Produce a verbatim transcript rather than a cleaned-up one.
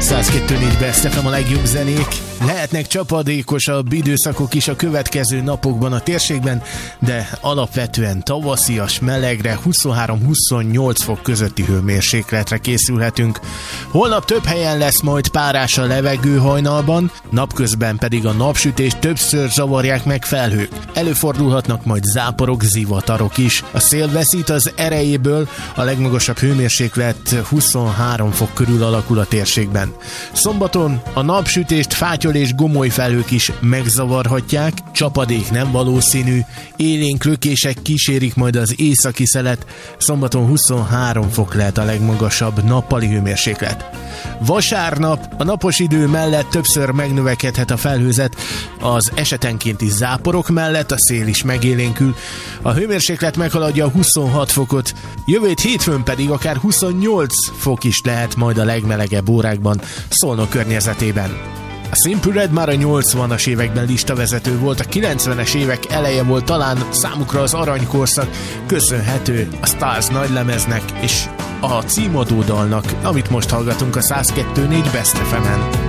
száz kettő négy Best ef em, a legjobb zenék. Lehetnek csapadékosabb időszakok is a következő napokban a térségben, de alapvetően tavaszias, melegre, huszonhárom-huszonnyolc fok közötti hőmérsékletre készülhetünk. Holnap több helyen lesz majd párás a levegő hajnalban, napközben pedig a napsütést többször zavarják meg felhők. Előfordulhatnak majd záporok, zivatarok is. A szél veszít az erejéből, a legmagasabb hőmérséklet huszonhárom fok körül alakul a térségben. Szombaton a napsütést fátyol és gomoly felhők is megzavarhatják, csapadék nem valószínű, élénk lökések kísérik majd az északi szelet, szombaton huszonhárom fok lehet a legmagasabb nappali hőmérséklet. Vasárnap a napos idő mellett többször megnövekedhet a felhőzet, az esetenkénti záporok mellett a szél is megélénkül, a hőmérséklet meghaladja a huszonhat fokot, jövő hétfőn pedig akár huszonnyolc fok is lehet majd a legmelegebb órákban Szolnok környezetében. A Simply Red már a nyolcvanas években listavezető volt, a kilencvenes évek eleje volt talán számukra az aranykorszak, köszönhető a Stars nagylemeznek és a címadó dalnak, amit most hallgatunk a száz kettő négy Best ef emen.